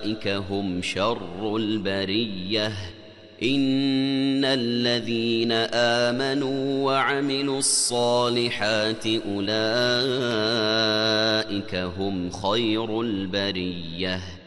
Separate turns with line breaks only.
أولئك هم شر البرية إن الذين آمنوا وعملوا الصالحات أولئك هم خير البرية